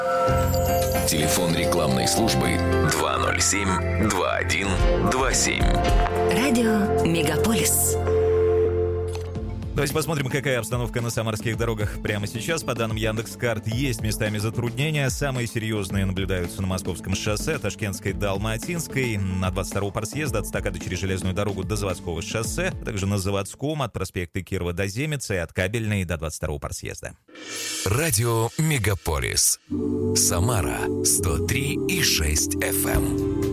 Телефон рекламной службы 207-2127. Радио Мегаполис. Давайте посмотрим, какая обстановка на самарских дорогах прямо сейчас. По данным Яндекс.Карт, есть местами затруднения. Самые серьезные наблюдаются на Московском шоссе, Ташкентской до Алматинской, на 22-го партсъезда от стакады через железную дорогу до Заводского шоссе, а также на Заводском от проспекта Кирова до Земицы и от Кабельной до 22-го партсъезда. Радио Мегаполис. Самара 103,6 FM.